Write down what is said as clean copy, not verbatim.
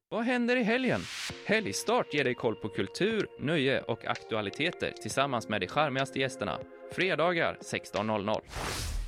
Vad händer i helgen? Helgstart ger dig koll på kultur, nöje och aktualiteter tillsammans med de charmigaste gästerna. Fredagar 16:00.